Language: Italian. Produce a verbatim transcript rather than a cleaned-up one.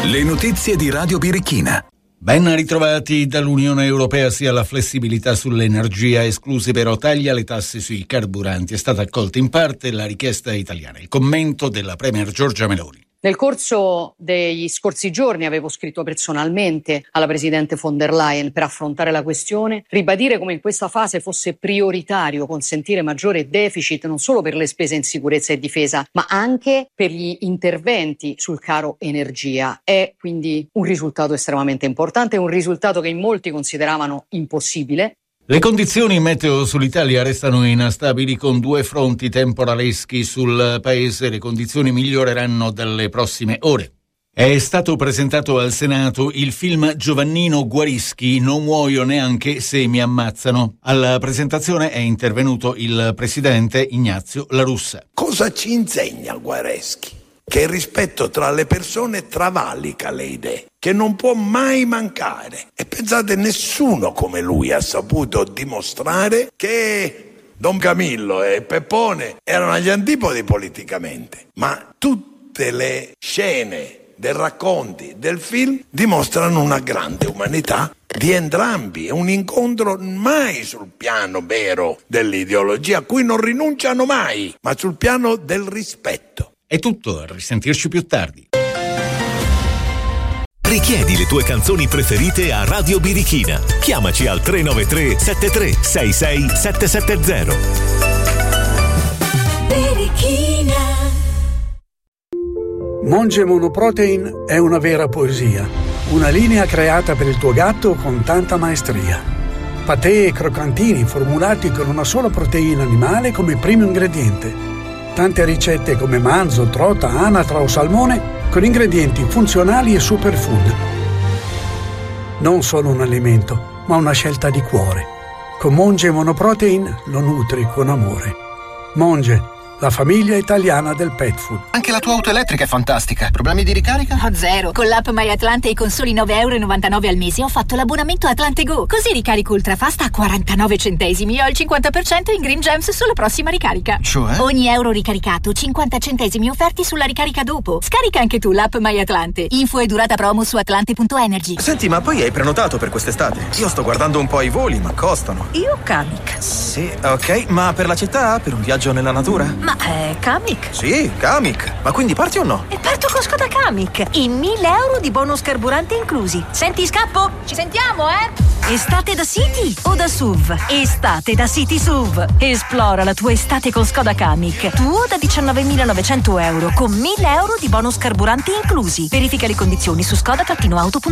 Le notizie di Radio Birichina. Ben ritrovati. Dall'Unione Europea sia la flessibilità sull'energia, esclusi però tagli alle tasse sui carburanti. È stata accolta in parte la richiesta italiana. Il commento della Premier Giorgia Meloni. Nel corso degli scorsi giorni avevo scritto personalmente alla Presidente von der Leyen per affrontare la questione, ribadire come in questa fase fosse prioritario consentire maggiore deficit non solo per le spese in sicurezza e difesa, ma anche per gli interventi sul caro energia. È quindi un risultato estremamente importante, un risultato che in molti consideravano impossibile. Le condizioni meteo sull'Italia restano instabili con due fronti temporaleschi sul paese. Le condizioni miglioreranno dalle prossime ore. È stato presentato al Senato il film Giovannino Guarischi, Non muoio neanche se mi ammazzano. Alla presentazione è intervenuto il presidente Ignazio La Russa. Cosa ci insegna Guareschi? Che il rispetto tra le persone travalica le idee, che non può mai mancare. E pensate, nessuno come lui ha saputo dimostrare che Don Camillo e Peppone erano agli antipodi politicamente, ma tutte le scene dei racconti del film dimostrano una grande umanità di entrambi, un incontro mai sul piano vero dell'ideologia, a cui non rinunciano mai, ma sul piano del rispetto. È tutto, a risentirci più tardi. Richiedi le tue canzoni preferite a Radio Birichina. Chiamaci al tre nove tre sette tre sei sei sette sette zero. Birichina. Monge Monoprotein è una vera poesia, una linea creata per il tuo gatto con tanta maestria. Patè e croccantini formulati con una sola proteina animale come primo ingrediente. Tante ricette come manzo, trota, anatra o salmone con ingredienti funzionali e superfood. Non solo un alimento, ma una scelta di cuore. Con Monge Monoprotein lo nutri con amore. Monge, la famiglia italiana del pet food. Anche la tua auto elettrica è fantastica. Problemi di ricarica? No, zero. Con l'app My Atlante e con soli nove virgola novantanove euro al mese ho fatto l'abbonamento Atlante Go. Così ricarico ultrafast a quarantanove centesimi e ho il cinquanta per cento in Green Gems sulla prossima ricarica. Cioè? Ogni euro ricaricato, cinquanta centesimi offerti sulla ricarica dopo. Scarica anche tu l'app My Atlante. Info e durata promo su atlante punto energy. Senti, ma poi hai prenotato per quest'estate? Io sto guardando un po' i voli, ma costano. Io Kamiq. Sì, ok, ma per la città? Per un viaggio nella natura? Ma è Kamiq? Sì, Kamiq. Ma quindi parti o no? E parto con Skoda Kamiq. In mille euro di bonus carburante inclusi. Senti, scappo? Ci sentiamo, eh? Estate da City o da S U V? Estate da City S U V. Esplora la tua estate con Skoda Kamiq. Tuo da diciannovemilanovecento euro con mille euro di bonus carburante inclusi. Verifica le condizioni su skoda auto punto